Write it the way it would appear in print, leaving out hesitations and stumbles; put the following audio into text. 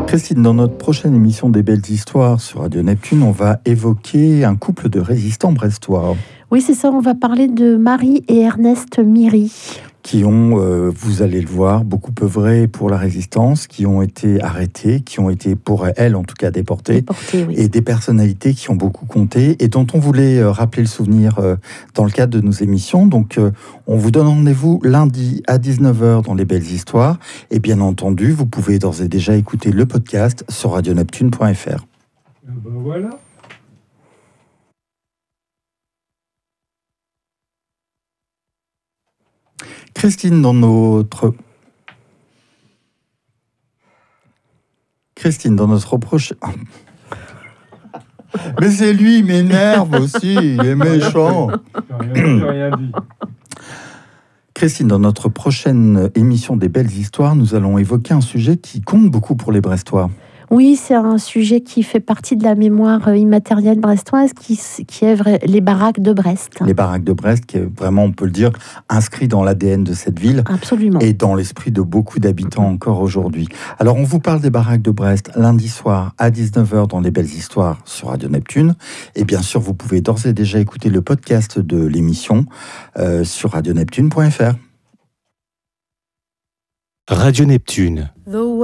Christine, dans notre prochaine émission des Belles Histoires sur Radio Neptune, on va évoquer un couple de résistants brestois. Oui, c'est ça, on va parler de Marie et Ernest Miry. Qui ont, vous allez le voir, beaucoup œuvré pour la résistance, qui ont été arrêtés, qui ont été, pour elles en tout cas, déportés, oui. Et des personnalités qui ont beaucoup compté et dont on voulait rappeler le souvenir dans le cadre de nos émissions. Donc, on vous donne rendez-vous lundi à 19h dans les Belles Histoires. Et bien entendu, vous pouvez d'ores et déjà écouter le podcast sur radioneptune.fr. Ben voilà. Christine, dans notre prochain... Mais c'est lui, il m'énerve aussi, il est méchant. J'ai rien dit. Christine, dans notre prochaine émission des Belles Histoires, nous allons évoquer un sujet qui compte beaucoup pour les Brestois. Oui, c'est un sujet qui fait partie de la mémoire immatérielle brestoise, qui est les baraques de Brest. Les baraques de Brest, qui est vraiment, on peut le dire, inscrit dans l'ADN de cette ville. Absolument. Et dans l'esprit de beaucoup d'habitants encore aujourd'hui. Alors, on vous parle des baraques de Brest lundi soir à 19h dans les Belles Histoires sur Radio Neptune. Et bien sûr, vous pouvez d'ores et déjà écouter le podcast de l'émission sur radioneptune.fr. Radio Neptune.